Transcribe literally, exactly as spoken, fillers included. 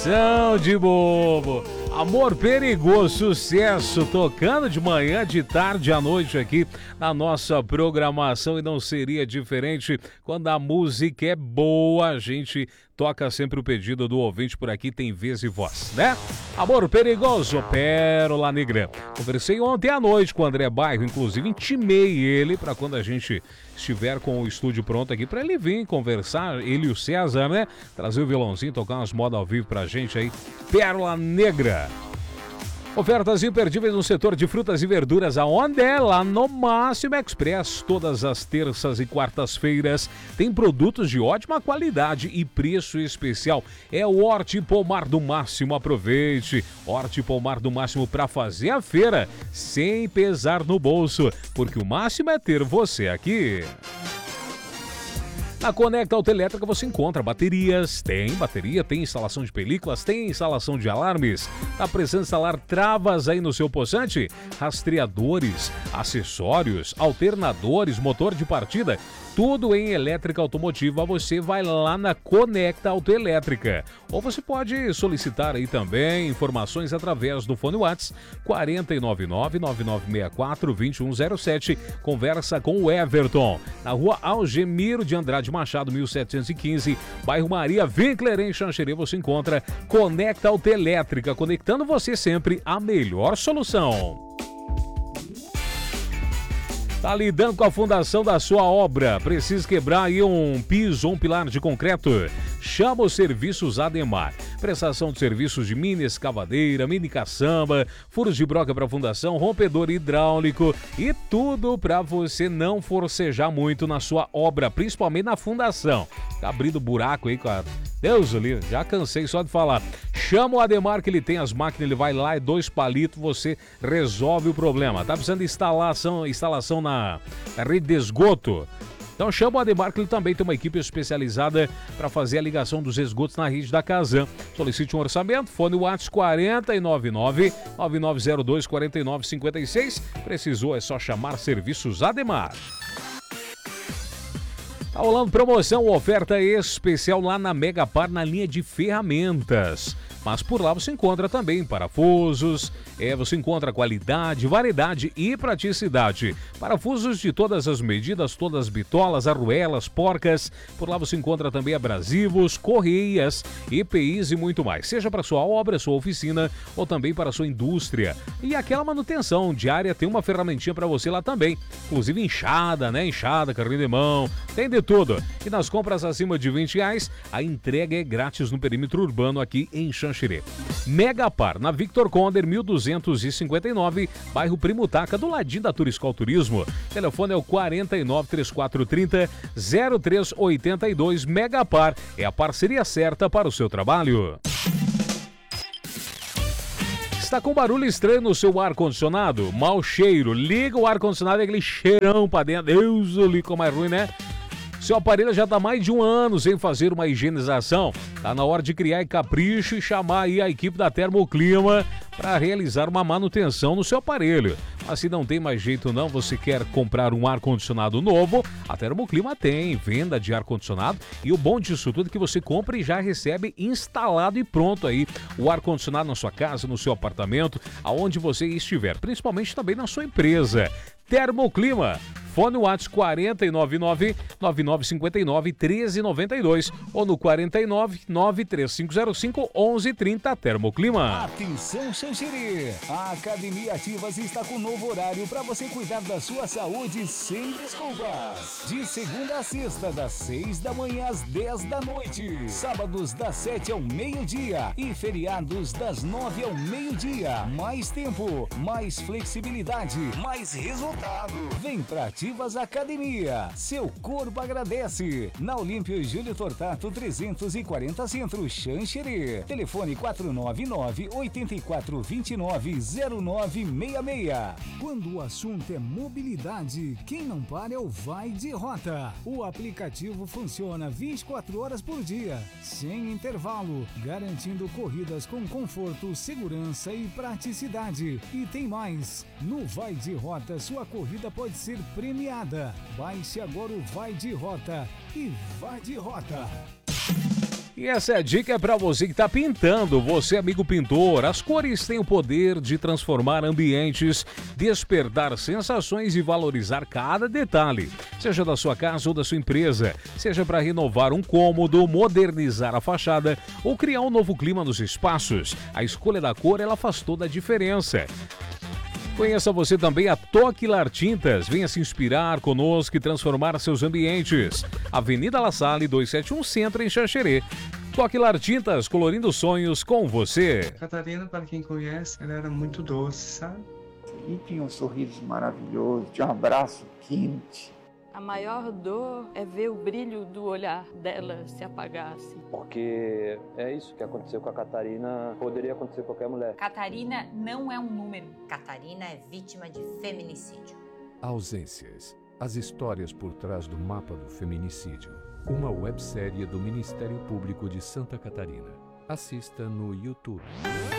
São de bobo. Amor Perigoso, sucesso, tocando de manhã, de tarde à noite aqui na nossa programação, e não seria diferente quando a música é boa. A gente toca sempre o pedido do ouvinte por aqui, tem vez e voz, né? Amor Perigoso, Pérola Negra. Conversei ontem à noite com o André Bairro, inclusive intimei ele para quando a gente estiver com o estúdio pronto aqui, para ele vir conversar, ele e o César, né? Trazer o violãozinho, tocar umas modas ao vivo pra gente aí. Pérola Negra. Ofertas imperdíveis no setor de frutas e verduras, aonde é? Lá no Máximo Express. Todas as terças e quartas-feiras tem produtos de ótima qualidade e preço especial. É o Horti Pomar do Máximo. Aproveite. Horti Pomar do Máximo para fazer a feira sem pesar no bolso, porque o máximo é ter você aqui. Na Conecta Autoelétrica você encontra baterias, tem bateria, tem instalação de películas, tem instalação de alarmes. Tá precisando instalar travas aí no seu poçante? Rastreadores, acessórios, alternadores, motor de partida, tudo em elétrica automotiva. Você vai lá na Conecta Autoelétrica. Ou você pode solicitar aí também informações através do fone WhatsApp quatro nove nove, nove nove seis quatro, dois um zero sete. Conversa com o Everton, na rua Algemiro de Andrade Machado, mil setecentos e quinze, bairro Maria Winkler, em Xanxerê. Você encontra Conecta Autoelétrica, conectando você sempre à melhor solução. Tá lidando com a fundação da sua obra? Precisa quebrar aí um piso ou um pilar de concreto? Chama os serviços Ademar. Prestação de serviços de mini escavadeira, mini caçamba, furos de broca para fundação, rompedor hidráulico e tudo para você não forcejar muito na sua obra, principalmente na fundação. Tá abrindo buraco aí com a... Deus livre, já cansei só de falar. Chama o Ademar que ele tem as máquinas, ele vai lá e dois palitos, você resolve o problema. Tá precisando de instalação, instalação na, na rede de esgoto? Então chama o Ademar que ele também tem uma equipe especializada para fazer a ligação dos esgotos na rede da Casan. Solicite um orçamento, fone WhatsApp quatro nove nove, nove nove zero dois, quatro nove cinco seis. Precisou, é só chamar Serviços Ademar. Tá rolando promoção, oferta especial lá na Megapar, na linha de ferramentas. Mas por lá você encontra também parafusos, é, você encontra qualidade, variedade e praticidade. Parafusos de todas as medidas, todas as bitolas, arruelas, porcas. Por lá você encontra também abrasivos, correias, E P Is e muito mais. Seja para sua obra, sua oficina ou também para sua indústria. E aquela manutenção diária, tem uma ferramentinha para você lá também. Inclusive enxada, né? Enxada, carrinho de mão, tem de tudo. E nas compras acima de vinte reais, a entrega é grátis no perímetro urbano aqui em Xanxerê. Megapar, na Victor Conder, mil duzentos e cinquenta e nove, bairro Primutaca, do ladinho da Turiscol Turismo. Telefone é o quatro nove três quatro três zero, zero três oito dois. Megapar é a parceria certa para o seu trabalho. Está com barulho estranho no seu ar-condicionado? Mau cheiro. Liga o ar-condicionado e aquele cheirão para dentro. Deus, o lico mais ruim, né? Seu aparelho já está mais de um ano sem fazer uma higienização. Tá na hora de criar capricho e chamar aí a equipe da Termoclima para realizar uma manutenção no seu aparelho. Mas se não tem mais jeito não, você quer comprar um ar-condicionado novo, a Termoclima tem venda de ar-condicionado, e o bom disso tudo é que você compra e já recebe instalado e pronto aí o ar-condicionado na sua casa, no seu apartamento, aonde você estiver, principalmente também na sua empresa. Termoclima. Fone WhatsApp quatro nove nove, nove nove cinco nove, um três nove dois ou no quatro nove nove três cinco zero cinco, onze trinta. Termoclima. Atenção, Xanxerê! A Academia Ativas está com um novo horário para você cuidar da sua saúde sem desculpas. De segunda a sexta, das seis da manhã às dez da noite. Sábados das sete ao meio-dia e feriados das nove ao meio-dia. Mais tempo, mais flexibilidade, mais resultado. Vem pra Ativas Academia. Seu corpo agradece. Na Olímpio Júlio Tortato trezentos e quarenta Centro, Xanxerê. Telefone quatro nove nove, oito quatro dois nove, zero nove seis seis. Quando o assunto é mobilidade, quem não para é o Vai de Rota. O aplicativo funciona vinte e quatro horas por dia, sem intervalo, garantindo corridas com conforto, segurança e praticidade. E tem mais. No Vai de Rota, sua corrida pode ser premiada. Baixe agora o Vai de Rota e vai de rota. E essa dica é para você que está pintando, você amigo pintor. As cores têm o poder de transformar ambientes, despertar sensações e valorizar cada detalhe, seja da sua casa ou da sua empresa, seja para renovar um cômodo, modernizar a fachada ou criar um novo clima nos espaços. A escolha da cor, ela faz toda a diferença. Conheça você também a Toquilar Tintas. Venha se inspirar conosco e transformar seus ambientes. Avenida La Salle, duzentos e setenta e um Centro, em Xaxerê. Toquilar Tintas, colorindo sonhos com você. Catarina, para quem conhece, ela era muito doce, sabe? E tinha um sorriso maravilhoso, tinha um abraço quente. A maior dor é ver o brilho do olhar dela se apagar, assim. Porque é isso que aconteceu com a Catarina, poderia acontecer com qualquer mulher. Catarina não é um número. Catarina é vítima de feminicídio. Ausências. As histórias por trás do mapa do feminicídio. Uma websérie do Ministério Público de Santa Catarina. Assista no YouTube.